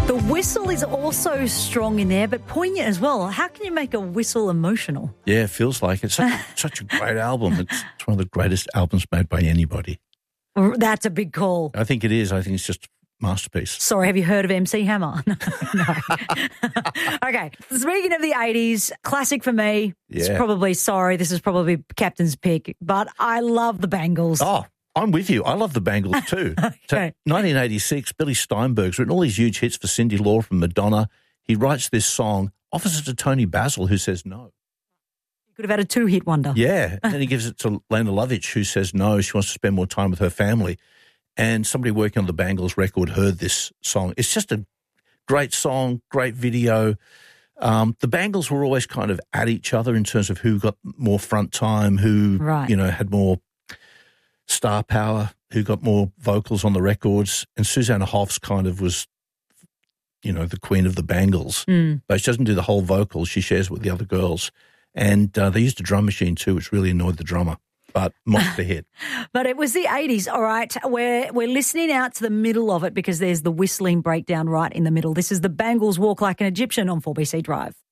The whistle is also strong in there, but poignant as well. How can you make a whistle emotional? Yeah, it feels like it. Such a great album. It's one of the greatest albums made by anybody. That's a big call. I think it is. I think it's just a masterpiece. Sorry, have you heard of MC Hammer? No. Okay, speaking of the 80s, classic for me. Yeah. This is probably Captain's pick, but I love the Bangles. Oh, I'm with you. I love the Bangles too. Okay. So 1986, Billy Steinberg's written all these huge hits for Cyndi Lauper and Madonna. He writes this song, offers it to Tony Basil, who says no. You could have had a two-hit wonder. Yeah, and then he gives it to Lena Lovitch, who says no, she wants to spend more time with her family. And somebody working on the Bangles record heard this song. It's just a great song, great video. The Bangles were always kind of at each other in terms of who got more front time, who had more star power, who got more vocals on the records. And Susanna Hoffs kind of was, the queen of the Bangles. But she doesn't do the whole vocals. She shares it with the other girls. And they used a drum machine too, which really annoyed the drummer. But monster hit. But it was the 80s. All right, we're listening out to the middle of it because there's the whistling breakdown right in the middle. This is the Bangles Walk Like an Egyptian on 4BC Drive.